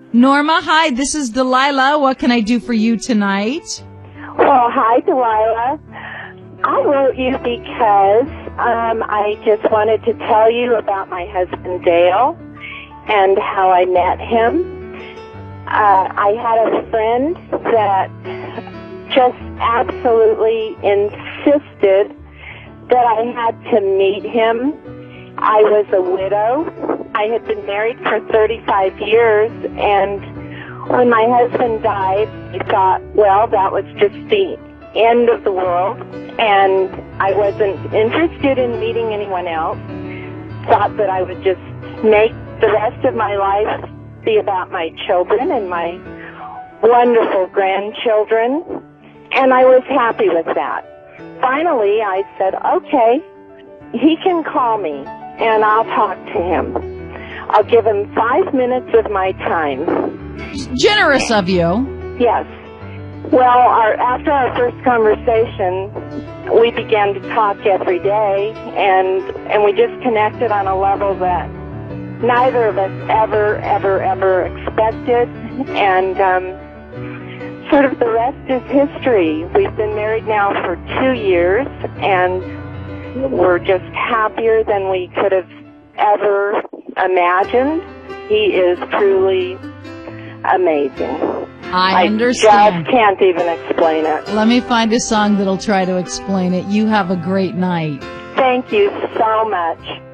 Norma, hi, this is Delilah. What can I do for you tonight? Well, hi, Delilah. I wrote you because I just wanted to tell you about my husband, Dale, and how I met him. I had a friend that just absolutely insisted that I had to meet him. I was a widow. I had been married for 35 years, and when my husband died, I thought, well, that was just the end of the world, and I wasn't interested in meeting anyone else. Thought that I would just make the rest of my life be about my children and my wonderful grandchildren, and I was happy with that. Finally, I said, okay, he can call me, and I'll talk to him. I'll give him 5 minutes of my time. Generous of you. Yes. Well, after our first conversation, we began to talk every day, and we just connected on a level that neither of us ever expected, and sort of the rest is history. We've been married now for 2 years, and we're just happier than we could have ever imagined. He is truly amazing. I understand. I just can't even explain it. Let me find a song that'll try to explain it. You have a great night. Thank you so much.